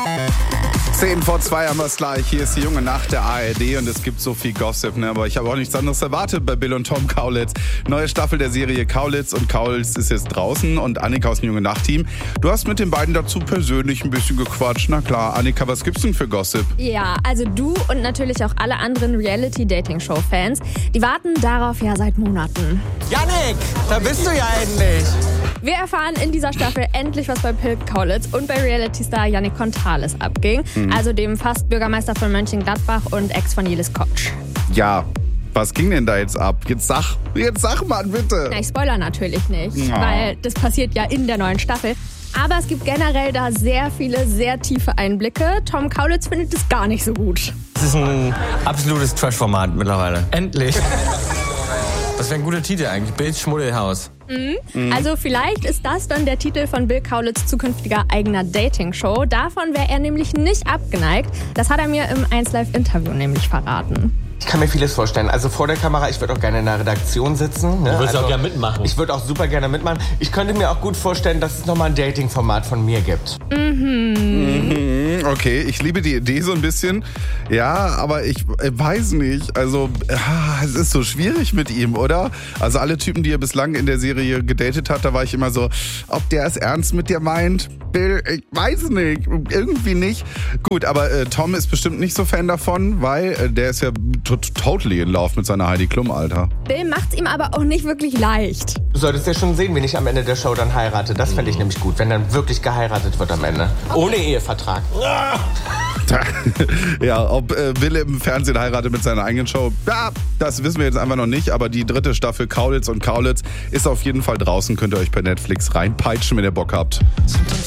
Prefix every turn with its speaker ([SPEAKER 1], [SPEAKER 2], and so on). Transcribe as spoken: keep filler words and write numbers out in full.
[SPEAKER 1] Zehn vor zwei haben wir es gleich. Hier ist die junge Nacht der A R D und es gibt so viel Gossip, ne? Aber ich habe auch nichts anderes erwartet bei Bill und Tom Kaulitz. Neue Staffel der Serie Kaulitz und Kaulitz ist jetzt draußen und Annika aus dem junge Nacht-Team. Du hast mit den beiden dazu persönlich ein bisschen gequatscht. Na klar, Annika, was gibt's denn für Gossip?
[SPEAKER 2] Ja, also du und natürlich auch alle anderen Reality-Dating-Show-Fans, die warten darauf ja seit Monaten.
[SPEAKER 3] Yannick, da bist du ja endlich.
[SPEAKER 2] Wir erfahren in dieser Staffel endlich, was bei Bill Kaulitz und bei Reality-Star Yannick Contales abging. Mhm. Also dem fast Bürgermeister von Mönchengladbach und Ex von Jelis Kotsch.
[SPEAKER 1] Ja, was ging denn da jetzt ab? Jetzt sag, jetzt sag mal bitte.
[SPEAKER 2] Na, ich spoiler natürlich nicht,
[SPEAKER 1] Ja.
[SPEAKER 2] weil das passiert ja in der neuen Staffel. Aber es gibt generell da sehr viele, sehr tiefe Einblicke. Tom Kaulitz findet es gar nicht so gut.
[SPEAKER 3] Das ist ein absolutes Trash-Format mittlerweile. Endlich. Das wäre ein guter Titel eigentlich. Bilds Schmuddelhaus.
[SPEAKER 2] Mhm. Mhm. Also vielleicht ist das dann der Titel von Bill Kaulitz zukünftiger eigener Dating-Show. Davon wäre er nämlich nicht abgeneigt. Das hat er mir im eins Live-Interview nämlich verraten.
[SPEAKER 4] Ich kann mir vieles vorstellen. Also vor der Kamera, ich würde auch gerne in der Redaktion sitzen. Ne?
[SPEAKER 5] Du würdest
[SPEAKER 4] also,
[SPEAKER 5] auch gerne mitmachen.
[SPEAKER 4] Ich würde auch super gerne mitmachen. Ich könnte mir auch gut vorstellen, dass es nochmal ein Dating-Format von mir gibt.
[SPEAKER 2] Mhm.
[SPEAKER 1] Mhm, okay, ich liebe die Idee so ein bisschen. Ja, aber ich äh, weiß nicht. Also, ah, es ist so schwierig mit ihm, oder? Also alle Typen, die er bislang in der Serie gedatet hat, da war ich immer so, ob der es ernst mit dir meint. Bill, ich weiß nicht. Irgendwie nicht. Gut, aber äh, Tom ist bestimmt nicht so Fan davon, weil äh, der ist ja t- totally in love mit seiner Heidi Klum, Alter.
[SPEAKER 2] Bill macht's ihm aber auch nicht wirklich leicht.
[SPEAKER 4] Du solltest ja schon sehen, wen ich am Ende der Show dann heirate. Das fände ich nämlich gut, wenn dann wirklich geheiratet wird am Ende. Ohne Ehevertrag.
[SPEAKER 1] Ja, ob äh, Bill im Fernsehen heiratet mit seiner eigenen Show, ja, das wissen wir jetzt einfach noch nicht. Aber die dritte Staffel Kaulitz und Kaulitz ist auf jeden Fall draußen. Könnt ihr euch per Netflix reinpeitschen, wenn ihr Bock habt.